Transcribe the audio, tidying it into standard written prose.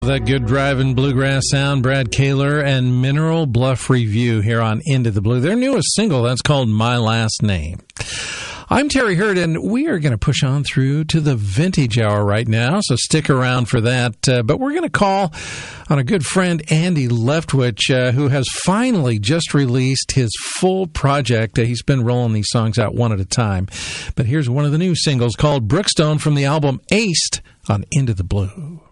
That good driving bluegrass sound, Brad Kaler and Mineral Bluff Review here on Into the Blue. Their newest single, that's called My Last Name. I'm Terry Hurd, and we are going to push on through to the vintage hour right now, so stick around for that. But we're going to call on a good friend, Andy Leftwich, who has finally just released his full project. He's been rolling these songs out one at a time. But here's one of the new singles called Brookstone from the album Aced on Into the Blue.